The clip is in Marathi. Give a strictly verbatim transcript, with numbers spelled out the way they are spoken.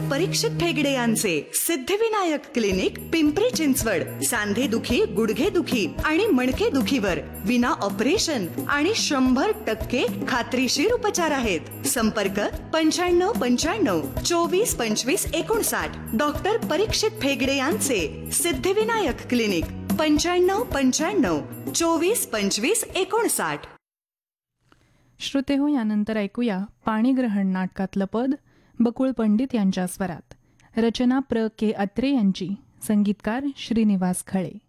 परीक्षित फेगडे यांचे सिद्धिविनायक क्लिनिक, पिंपरी चिंचवड. सांधे दुखी, गुडघे दुखी आणि मणके दुखीवर विना ऑपरेशन आणि शंभर टक्के खात्रीशीर उपचार आहेत. संपर्क पंच्याण्णव पंच्याण्णव चोवीस पंचवीस एकोणसाठ. डॉक्टर परीक्षित फेगडे यांचे सिद्धिविनायक क्लिनिक, पंच्याण्णव पंच्याण्णव चोवीस पंचवीस एकोणसाठ. श्रोतेहो, यानंतर ऐकूया पाणीग्रहण नाटकातलं पद बकुळ पंडित यांच्या स्वरात. रचना प्र के अत्रे यांची, संगीतकार श्रीनिवास खळे.